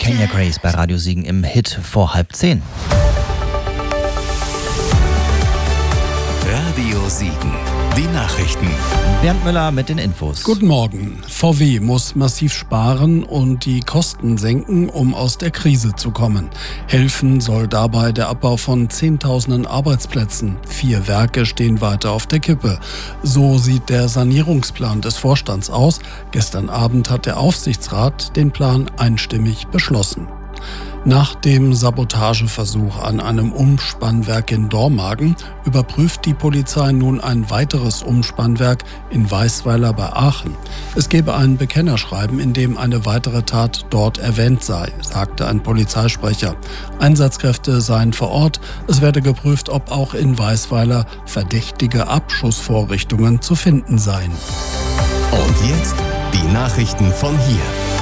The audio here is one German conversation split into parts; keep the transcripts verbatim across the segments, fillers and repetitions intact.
Kenya Grace bei Radio Siegen im Hit vor halb zehn. Radio Siegen, die Nachrichten. Bernd Müller mit den Infos. Guten Morgen. V W muss massiv sparen und die Kosten senken, um aus der Krise zu kommen. Helfen soll dabei der Abbau von Zehntausenden Arbeitsplätzen. Vier Werke stehen weiter auf der Kippe. So sieht der Sanierungsplan des Vorstands aus. Gestern Abend hat der Aufsichtsrat den Plan einstimmig beschlossen. Nach dem Sabotageversuch an einem Umspannwerk in Dormagen überprüft die Polizei nun ein weiteres Umspannwerk in Weißweiler bei Aachen. Es gebe ein Bekennerschreiben, in dem eine weitere Tat dort erwähnt sei, sagte ein Polizeisprecher. Einsatzkräfte seien vor Ort. Es werde geprüft, ob auch in Weißweiler verdächtige Abschussvorrichtungen zu finden seien. Und jetzt die Nachrichten von hier.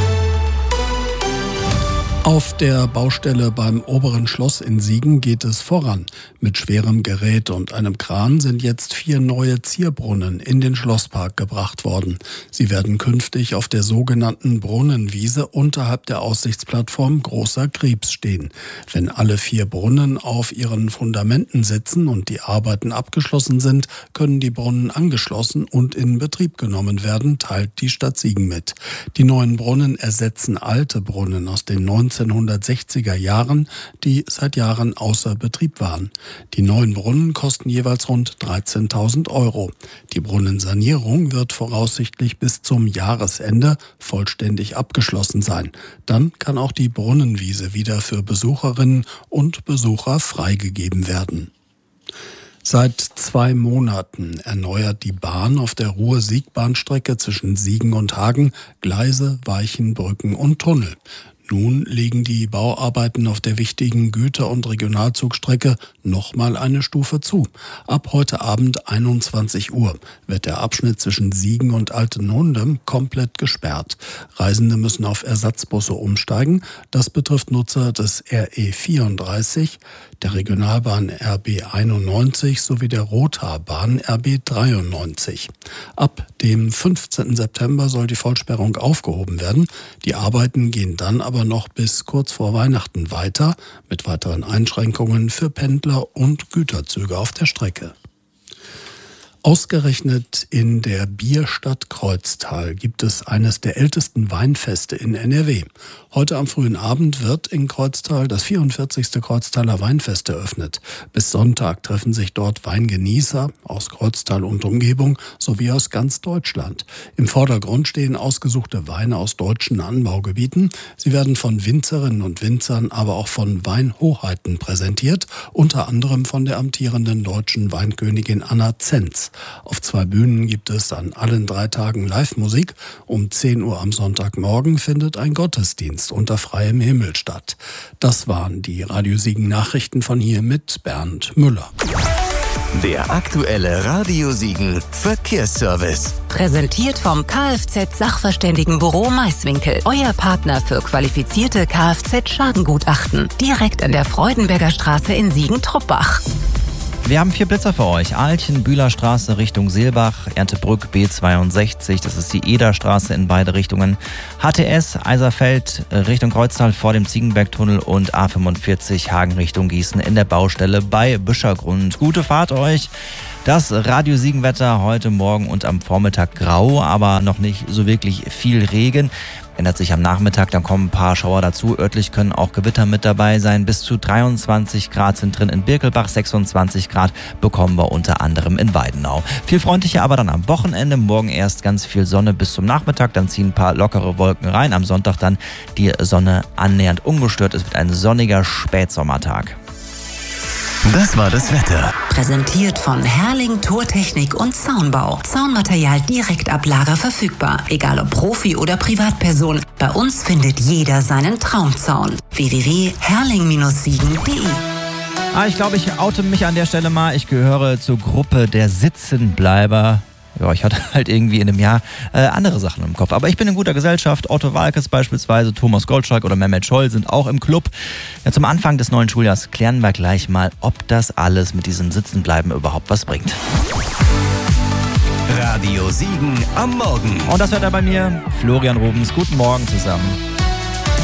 Auf der Baustelle beim Oberen Schloss in Siegen geht es voran. Mit schwerem Gerät und einem Kran sind jetzt vier neue Zierbrunnen in den Schlosspark gebracht worden. Sie werden künftig auf der sogenannten Brunnenwiese unterhalb der Aussichtsplattform Großer Krebs stehen. Wenn alle vier Brunnen auf ihren Fundamenten sitzen und die Arbeiten abgeschlossen sind, können die Brunnen angeschlossen und in Betrieb genommen werden, teilt die Stadt Siegen mit. Die neuen Brunnen ersetzen alte Brunnen aus den neunzehnhundertsechziger Jahren, die seit Jahren außer Betrieb waren. Die neuen Brunnen kosten jeweils rund dreizehntausend Euro. Die Brunnensanierung wird voraussichtlich bis zum Jahresende vollständig abgeschlossen sein. Dann kann auch die Brunnenwiese wieder für Besucherinnen und Besucher freigegeben werden. Seit zwei Monaten erneuert die Bahn auf der Ruhr-Sieg-Bahnstrecke zwischen Siegen und Hagen Gleise, Weichen, Brücken und Tunnel. Nun legen die Bauarbeiten auf der wichtigen Güter- und Regionalzugstrecke nochmal eine Stufe zu. Ab heute Abend einundzwanzig Uhr wird der Abschnitt zwischen Siegen und Altenhundem komplett gesperrt. Reisende müssen auf Ersatzbusse umsteigen. Das betrifft Nutzer des R E vierunddreißig, der Regionalbahn R B einundneunzig sowie der Rothaarbahn R B dreiundneunzig. Ab dem fünfzehnten September soll die Vollsperrung aufgehoben werden. Die Arbeiten gehen dann aber noch bis kurz vor Weihnachten weiter, mit weiteren Einschränkungen für Pendler und Güterzüge auf der Strecke. Ausgerechnet in der Bierstadt Kreuztal gibt es eines der ältesten Weinfeste in N R W. Heute am frühen Abend wird in Kreuztal das vierundvierzigste Kreuztaler Weinfest eröffnet. Bis Sonntag treffen sich dort Weingenießer aus Kreuztal und Umgebung sowie aus ganz Deutschland. Im Vordergrund stehen ausgesuchte Weine aus deutschen Anbaugebieten. Sie werden von Winzerinnen und Winzern, aber auch von Weinhoheiten präsentiert, unter anderem von der amtierenden deutschen Weinkönigin Anna Zenz. Auf zwei Bühnen gibt es an allen drei Tagen Live-Musik. Um zehn Uhr am Sonntagmorgen findet ein Gottesdienst unter freiem Himmel statt. Das waren die Radio Siegen Nachrichten von hier mit Bernd Müller. Der aktuelle Radio Siegen Verkehrsservice. Präsentiert vom Kfz-Sachverständigenbüro Maiswinkel. Euer Partner für qualifizierte Kfz-Schadengutachten. Direkt an der Freudenberger Straße in Siegen-Truppbach. Wir haben vier Blitzer für euch. Ahlchen, Bühlerstraße Richtung Seelbach, Erntebrück B zweiundsechzig, das ist die Ederstraße in beide Richtungen. H T S, Eiserfeld Richtung Kreuztal vor dem Ziegenbergtunnel und A fünfundvierzig Hagen Richtung Gießen in der Baustelle bei Büschergrund. Gute Fahrt euch. Das Radio Siegen-Wetter heute Morgen und am Vormittag grau, aber noch nicht so wirklich viel Regen. Ändert sich am Nachmittag, dann kommen ein paar Schauer dazu. Örtlich können auch Gewitter mit dabei sein. Bis zu dreiundzwanzig Grad sind drin in Birkelbach, sechsundzwanzig Grad bekommen wir unter anderem in Weidenau. Viel freundlicher aber dann am Wochenende. Morgen erst ganz viel Sonne bis zum Nachmittag, dann ziehen ein paar lockere Wolken rein. Am Sonntag dann die Sonne annähernd ungestört. Es wird ein sonniger Spätsommertag. Das war das Wetter. Präsentiert von Herrling Tortechnik und Zaunbau. Zaunmaterial direkt ab Lager verfügbar. Egal ob Profi oder Privatperson. Bei uns findet jeder seinen Traumzaun. w w w punkt herrling siegen punkt de Ah, ich glaube, ich oute mich an der Stelle mal. Ich gehöre zur Gruppe der Sitzenbleiber. Ja, ich hatte halt irgendwie in einem Jahr äh, andere Sachen im Kopf. Aber ich bin in guter Gesellschaft. Otto Walkes beispielsweise, Thomas Gottschalk oder Mehmet Scholl sind auch im Club. Ja, zum Anfang des neuen Schuljahrs klären wir gleich mal, ob das alles mit diesem Sitzenbleiben überhaupt was bringt. Radio Siegen am Morgen. Und das hört er bei mir, Florian Rubens. Guten Morgen zusammen.